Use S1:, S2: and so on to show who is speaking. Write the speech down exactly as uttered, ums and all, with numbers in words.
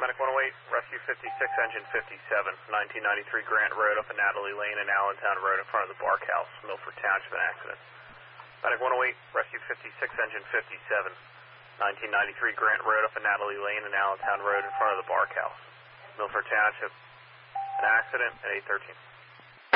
S1: Medic one oh eight, Rescue fifty-six, Engine fifty-seven, nineteen ninety-three Grant Road up in Natalie Lane and Allentown Road in front of the Bark House, Milford Township, an accident. Medic one oh eight, Rescue fifty-six, Engine fifty-seven, nineteen ninety-three Grant Road up in Natalie Lane and Allentown Road in front of the Bark House, Milford Township, an accident at eight thirteen.